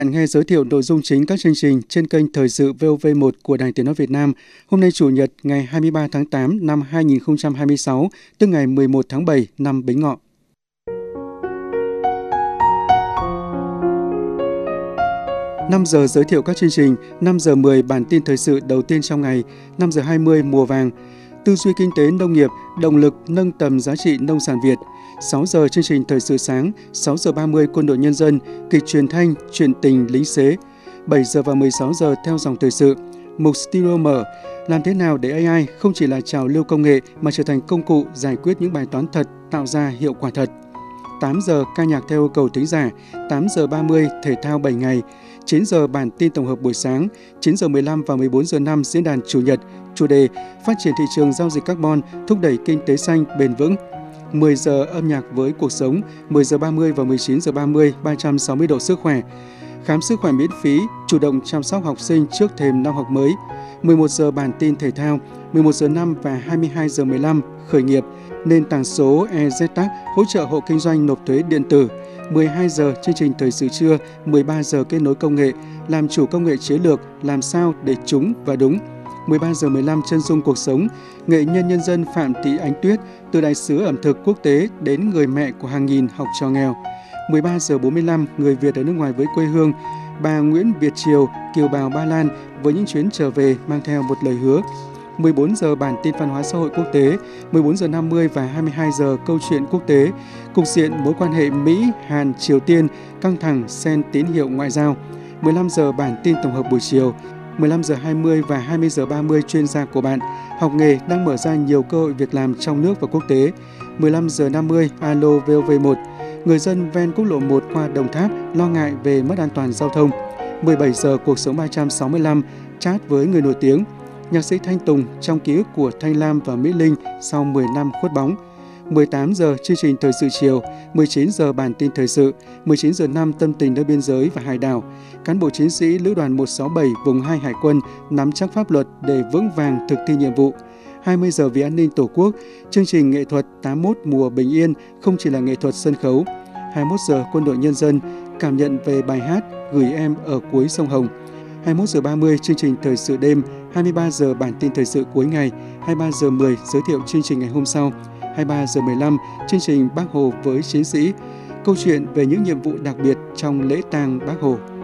Bạn nghe giới thiệu nội dung chính các chương trình trên kênh Thời sự VOV1 của Đài Tiếng nói Việt Nam. Hôm nay Chủ nhật ngày 23 tháng 8 năm 2026, tức ngày 11 tháng 7 năm Bính Ngọ. 5 giờ giới thiệu các chương trình, 5 giờ 10 bản tin thời sự đầu tiên trong ngày, 5 giờ 20 mùa vàng, tư duy kinh tế nông nghiệp, động lực nâng tầm giá trị nông sản Việt. 6 giờ chương trình thời sự sáng, 6 giờ 30 quân đội nhân dân, kịch truyền thanh, chuyện tình lính xế. 7 giờ và 16 giờ theo dòng thời sự. Mục Studio mở, làm thế nào để AI không chỉ là trào lưu công nghệ mà trở thành công cụ giải quyết những bài toán thật, tạo ra hiệu quả thật. 8 giờ ca nhạc theo yêu cầu thính giả, 8 giờ 30 thể thao 7 ngày, 9 giờ bản tin tổng hợp buổi sáng, 9 giờ 15 và 14 giờ 5 diễn đàn Chủ nhật, chủ đề phát triển thị trường giao dịch carbon, thúc đẩy kinh tế xanh bền vững. 10 giờ âm nhạc với cuộc sống, 10 giờ 30 và 19 giờ 30 360 độ sức khỏe. Khám sức khỏe miễn phí, chủ động chăm sóc học sinh trước thềm năm học mới. 11 giờ bản tin thể thao, 11 giờ 5 và 22 giờ 15 khởi nghiệp, nền tảng số EZTAC hỗ trợ hộ kinh doanh nộp thuế điện tử. 12 giờ chương trình thời sự trưa, 13 giờ kết nối công nghệ, làm chủ công nghệ chiến lược, làm sao để trúng và đúng. 13 giờ 15 chân dung cuộc sống, nghệ nhân nhân dân Phạm Thị Ánh Tuyết từ đại sứ ẩm thực quốc tế đến người mẹ của hàng nghìn học trò nghèo. 13 giờ 45 người Việt ở nước ngoài với quê hương, bà Nguyễn Việt Triều, kiều bào Ba Lan với những chuyến trở về mang theo một lời hứa. 14 giờ bản tin văn hóa xã hội quốc tế, 14 giờ 50 và 22 giờ câu chuyện quốc tế, cục diện mối quan hệ Mỹ, Hàn, Triều Tiên căng thẳng xen tín hiệu ngoại giao. 15 giờ bản tin tổng hợp buổi chiều, 15 giờ 20 và 20 giờ 30 chuyên gia của bạn, học nghề đang mở ra nhiều cơ hội việc làm trong nước và quốc tế. 15 giờ 50 Alo VOV1, người dân ven quốc lộ 1 qua Đồng Tháp lo ngại về mất an toàn giao thông. 17 giờ cuộc sống 365, chat với người nổi tiếng. Nhạc sĩ Thanh Tùng trong ký ức của Thanh Lam và Mỹ Linh sau 10 năm khuất bóng. 18 giờ chương trình thời sự chiều, 19 giờ bản tin thời sự, 19 giờ 5 tâm tình nơi biên giới và hải đảo. Cán bộ chiến sĩ Lữ đoàn 167 vùng 2 Hải quân nắm chắc pháp luật để vững vàng thực thi nhiệm vụ. 20 giờ vì an ninh Tổ quốc, chương trình nghệ thuật 81 mùa bình yên không chỉ là nghệ thuật sân khấu. 21 giờ quân đội nhân dân cảm nhận về bài hát Gửi em ở cuối sông Hồng. 21 giờ 30 chương trình thời sự đêm, 23 giờ bản tin thời sự cuối ngày, 23 giờ 10 giới thiệu chương trình ngày hôm sau, 23 giờ 15 chương trình Bác Hồ với chiến sĩ, câu chuyện về những nhiệm vụ đặc biệt trong lễ tang Bác Hồ.